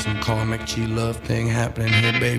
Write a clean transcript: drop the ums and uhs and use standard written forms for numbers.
some karmic G love thing happening here, baby.